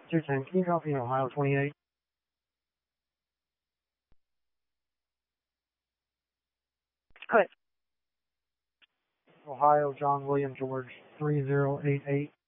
210, can you copy in Ohio 28? Good. Ohio, John William George 3088.